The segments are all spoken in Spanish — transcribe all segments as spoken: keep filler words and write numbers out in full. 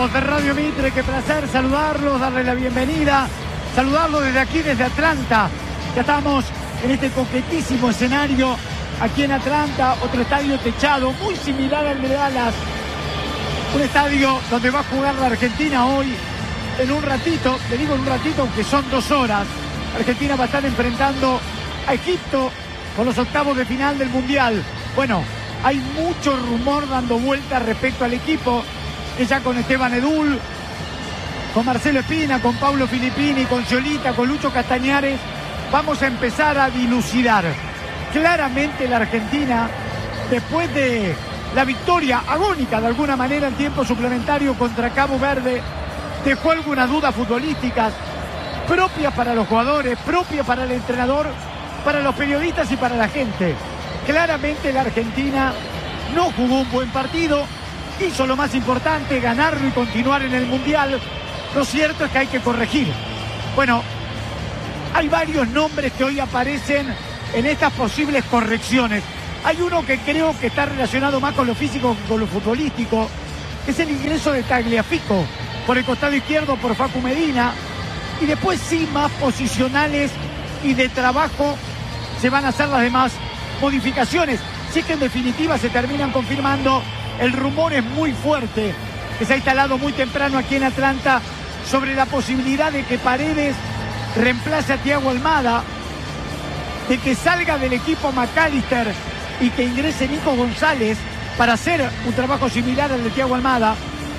amigos de Radio Mitre, qué placer saludarlos, darles la bienvenida, saludarlos desde aquí, desde Atlanta. Ya estamos en este coquetísimo escenario, aquí en Atlanta, otro estadio techado, muy similar al de Dallas. Un estadio donde va a jugar la Argentina hoy, en un ratito, le digo en un ratito, aunque son dos horas. Argentina va a estar enfrentando a Egipto por los octavos de final del Mundial. Bueno, hay mucho rumor dando vueltas respecto al equipo, que ya con Esteban Edul, con Marcelo Espina, con Paulo Filippini, con Sciolita, con Lucho Castañares, vamos a empezar a dilucidar. Claramente la Argentina, después de la victoria agónica de alguna manera en tiempo suplementario contra Cabo Verde, dejó algunas dudas futbolísticas propias para los jugadores, propias para el entrenador, para los periodistas y para la gente. Claramente la Argentina no jugó un buen partido, hizo lo más importante, ganarlo y continuar en el Mundial. Lo cierto es que hay que corregir. Bueno, hay varios nombres que hoy aparecen en estas posibles correcciones. Hay uno que creo que está relacionado más con lo físico que con lo futbolístico, que es el ingreso de Tagliafico por el costado izquierdo por Facu Medina, y después sí más posicionales y de trabajo se van a hacer las demás modificaciones. Si es que en definitiva se terminan confirmando. El rumor es muy fuerte, que se ha instalado muy temprano aquí en Atlanta, sobre la posibilidad de que Paredes reemplace a Thiago Almada, de que salga del equipo McAllister y que ingrese Nico González para hacer un trabajo similar al de Thiago Almada,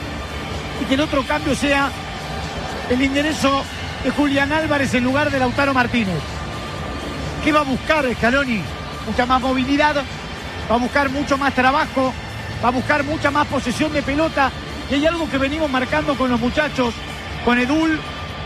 y que el otro cambio sea el ingreso de Julián Álvarez en lugar de Lautaro Martínez. ¿Qué va a buscar Scaloni? Mucha más movilidad, va a buscar mucho más trabajo, va a buscar mucha más posesión de pelota, y hay algo que venimos marcando con los muchachos, con Edul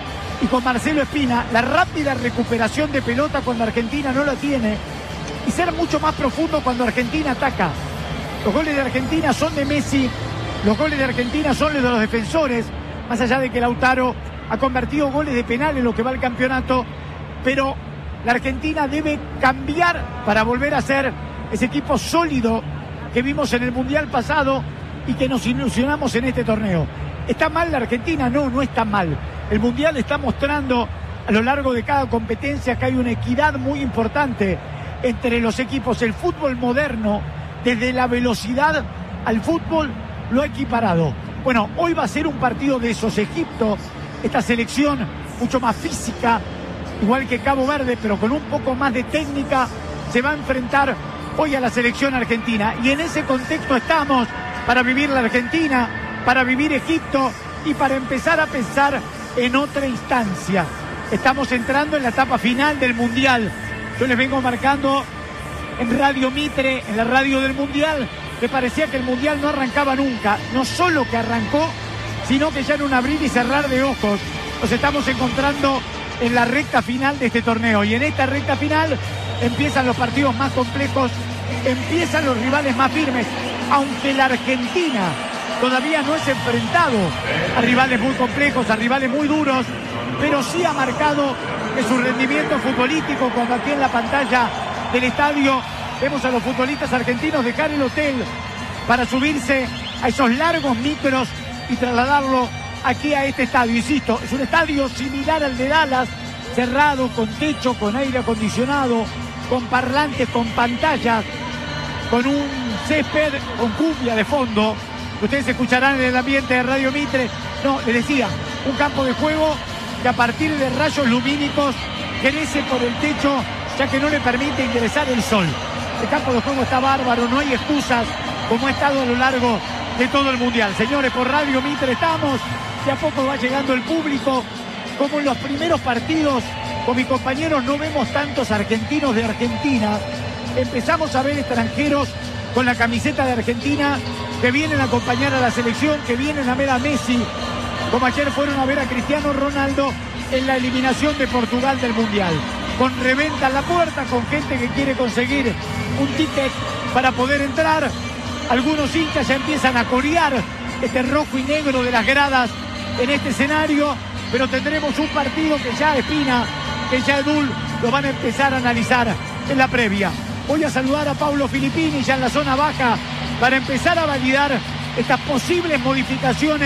y con Marcelo Espina: la rápida recuperación de pelota cuando Argentina no la tiene, y ser mucho más profundo cuando Argentina ataca. Los goles de Argentina son de Messi, los goles de Argentina son los de los defensores, más allá de que Lautaro ha convertido goles de penal en lo que va el campeonato, pero la Argentina debe cambiar para volver a ser ese equipo sólido que vimos en el Mundial pasado y que nos ilusionamos en este torneo. ¿Está mal la Argentina? No, no está mal. El Mundial está mostrando a lo largo de cada competencia que hay una equidad muy importante entre los equipos. El fútbol moderno, desde la velocidad al fútbol, lo ha equiparado. Bueno, hoy va a ser un partido de esos. Egipto, esta selección mucho más física, igual que Cabo Verde, pero con un poco más de técnica, se va a enfrentar hoy a la selección argentina. Y en ese contexto estamos para vivir la Argentina, para vivir Egipto y para empezar a pensar en otra instancia. Estamos entrando en la etapa final del Mundial. Yo les vengo marcando en Radio Mitre, en la radio del Mundial, que parecía que el Mundial no arrancaba nunca. No solo que arrancó, sino que ya en un abrir y cerrar de ojos nos estamos encontrando en la recta final de este torneo. Y en esta recta final empiezan los partidos más complejos, empiezan los rivales más firmes, aunque la Argentina todavía no es enfrentado a rivales muy complejos, a rivales muy duros, pero sí ha marcado que su rendimiento futbolístico, cuando aquí en la pantalla del estadio vemos a los futbolistas argentinos dejar el hotel para subirse a esos largos micros y trasladarlo aquí a este estadio. Insisto, es un estadio similar al de Dallas, cerrado, con techo, con aire acondicionado, con parlantes, con pantallas, con un césped, con cumbia de fondo. Ustedes escucharán en el ambiente de Radio Mitre. No, les decía, un campo de juego que a partir de rayos lumínicos crece por el techo, ya que no le permite ingresar el sol. El campo de juego está bárbaro, no hay excusas, como ha estado a lo largo de todo el Mundial. Señores, por Radio Mitre estamos, de a poco va llegando el público. Como en los primeros partidos, con mis compañeros no vemos tantos argentinos de Argentina. Empezamos a ver extranjeros con la camiseta de Argentina que vienen a acompañar a la selección, que vienen a ver a Messi, como ayer fueron a ver a Cristiano Ronaldo en la eliminación de Portugal del Mundial. Con reventa en la puerta, con gente que quiere conseguir un ticket para poder entrar. Algunos hinchas ya empiezan a corear este rojo y negro de las gradas en este escenario, pero tendremos un partido que ya Espina, que ya Edul lo van a empezar a analizar en la previa. Voy a saludar a Paulo Filippini ya en la zona baja para empezar a validar estas posibles modificaciones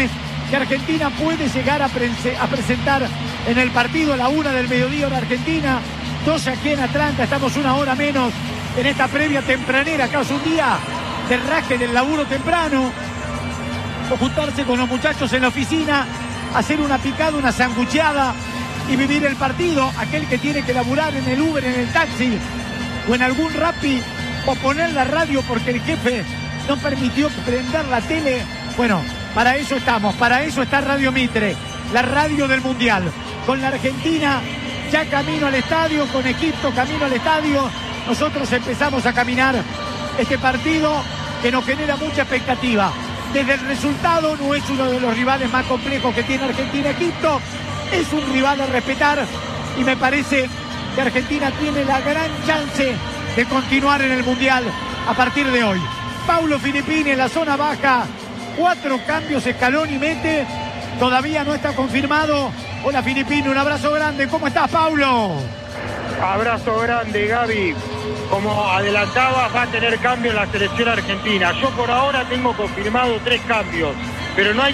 que Argentina puede llegar a, pre a presentar en el partido a la una del mediodía hora Argentina, doce aquí en Atlanta, estamos una hora menos en esta previa tempranera, acá es un día de raje del laburo temprano, o juntarse con los muchachos en la oficina, hacer una picada, una sangucheada y vivir el partido, aquel que tiene que laburar en el Uber, en el taxi o en algún Rappi, o poner la radio porque el jefe no permitió prender la tele. Bueno, para eso estamos, para eso está Radio Mitre, la radio del Mundial, con la Argentina ya camino al estadio, con Egipto camino al estadio. Nosotros empezamos a caminar este partido que nos genera mucha expectativa. Desde el resultado no es uno de los rivales más complejos que tiene Argentina-Egipto, es un rival a respetar y me parece que Argentina tiene la gran chance de continuar en el Mundial a partir de hoy. Paulo Filippini en la zona baja, cuatro cambios, Scaloni mete, todavía no está confirmado. Hola Filippini, un abrazo grande, ¿cómo estás, Paulo? Abrazo grande, Gaby. Como adelantaba, va a tener cambio en la selección argentina. Yo por ahora tengo confirmado tres cambios, pero no hay